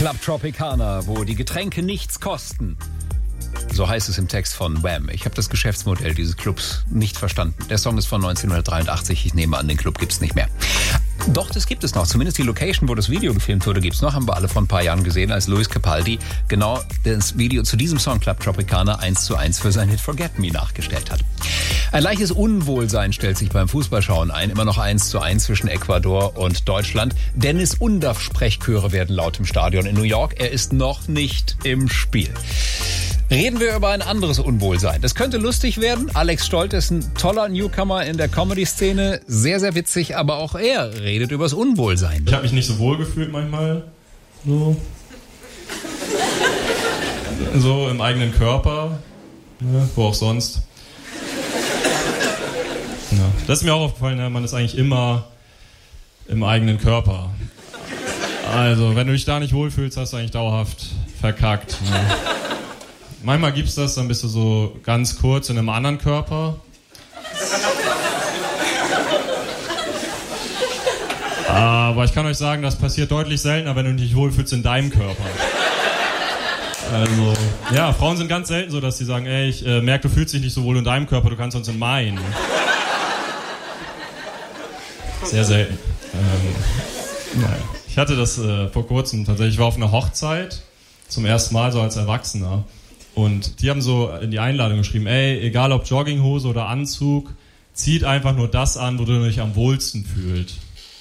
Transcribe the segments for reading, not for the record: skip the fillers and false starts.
Club Tropicana, wo die Getränke nichts kosten. So heißt es im Text von Wham. Ich habe das Geschäftsmodell dieses Clubs nicht verstanden. Der Song ist von 1983. Ich nehme an, den Club gibt's nicht mehr. Doch, das gibt es noch. Zumindest die Location, wo das Video gefilmt wurde, gibt's noch. Haben wir alle vor ein paar Jahren gesehen, als Luis Capaldi genau das Video zu diesem Song Club Tropicana 1:1 für seinen Hit Forget Me nachgestellt hat. Ein leichtes Unwohlsein stellt sich beim Fußballschauen ein. Immer noch 1:1 zwischen Ecuador und Deutschland. Dennis Undaff Sprechchöre werden laut im Stadion in New York. Er ist noch nicht im Spiel. Reden wir über ein anderes Unwohlsein. Das könnte lustig werden. Alex Stolt ist ein toller Newcomer in der Comedy-Szene. Sehr, sehr witzig, aber auch er redet über das Unwohlsein. Ich habe mich nicht so wohl gefühlt manchmal. So im eigenen Körper. Ja, wo auch sonst. Ja, das ist mir auch aufgefallen, ja, man ist eigentlich immer im eigenen Körper. Also, wenn du dich da nicht wohlfühlst, hast du eigentlich dauerhaft verkackt. Ja. Manchmal gibt's das, dann bist du so ganz kurz in einem anderen Körper. Aber ich kann euch sagen, das passiert deutlich seltener, wenn du dich wohlfühlst in deinem Körper. Also, ja, Frauen sind ganz selten so, dass sie sagen, ey, ich merke, du fühlst dich nicht so wohl in deinem Körper, du kannst uns in meinen. Sehr selten. Nein. Ich hatte das vor kurzem tatsächlich, ich war auf einer Hochzeit, zum ersten Mal so als Erwachsener. Und die haben so in die Einladung geschrieben, ey, egal ob Jogginghose oder Anzug, zieht einfach nur das an, wo du dich am wohlsten fühlst.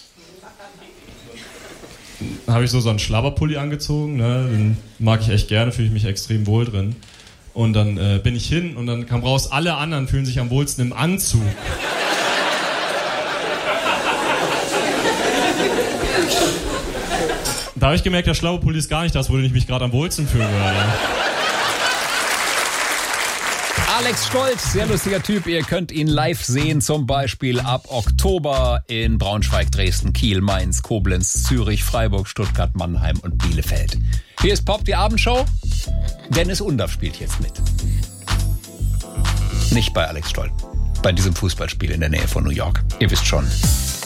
Dann habe ich so einen Schlabberpulli angezogen, ne? Den mag ich echt gerne, fühle ich mich extrem wohl drin. Und dann bin ich hin und dann kam raus, alle anderen fühlen sich am wohlsten im Anzug. Da habe ich gemerkt, der Schlabberpulli ist gar nicht das, wo ich mich gerade am wohlsten fühlen würde. Alex Stolz, sehr lustiger Typ. Ihr könnt ihn live sehen, zum Beispiel ab Oktober in Braunschweig, Dresden, Kiel, Mainz, Koblenz, Zürich, Freiburg, Stuttgart, Mannheim und Bielefeld. Hier ist Pop, die Abendshow. Dennis Undaff spielt jetzt mit. Nicht bei Alex Stolz, bei diesem Fußballspiel in der Nähe von New York. Ihr wisst schon.